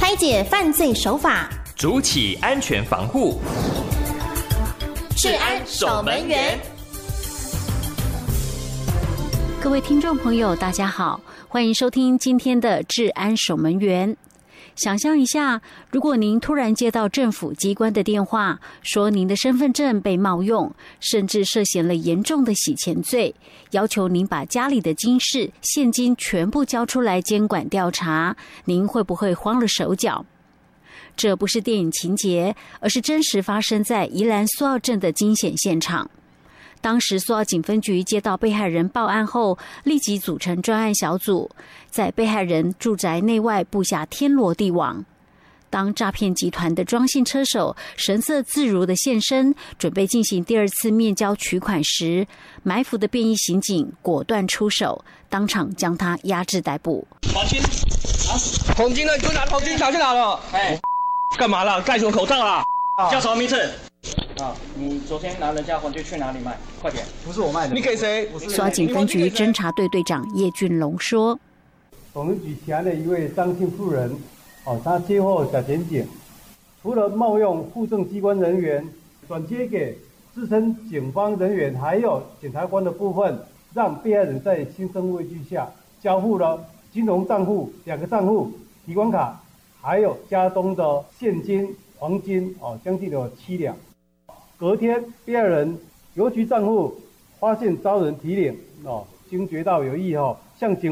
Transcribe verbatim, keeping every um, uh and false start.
拆解犯罪手法， 筑起安全防护。 治安守门员。 各位听众朋友，大家好，欢迎收听今天的治安守门员。想象一下，如果您突然接到政府机关的电话，说您的身份证被冒用，甚至涉嫌了严重的洗钱罪，要求您把家里的金饰、现金全部交出来监管调查，您会不会慌了手脚？这不是电影情节，而是真实发生在宜兰苏澳镇的惊险现场。当时苏澳警分局接到被害人报案后，立即组成专案小组，在被害人住宅内外布下天罗地网。当诈骗集团的庄姓车手神色自如地现身，准备进行第二次面交取款时，埋伏的便衣刑警果断出手，当场将他压制逮捕。 黄金啊，黄金呢？你给我拿黄金拿去哪了？哎，干嘛了？戴什么口罩啊？叫什么名字？ 啊！你昨天拿人家黄金去哪里卖？快点！ 不是我卖的。 你给谁？ 苏澳警分局侦查队队长叶俊龙说：“ 我们举辖的一位张姓妇人，哦，他接获小检警，除了冒用户政机关人员转接给自称警方人员，还有检察官的部分，让被害人在心生畏惧下交付了金融账户、两个账户、提款卡，还有家中的现金、黄金，哦，将近有七两。”隔天，被害人邮局账户发现遭人提领，哦，惊觉到有异，哦，向警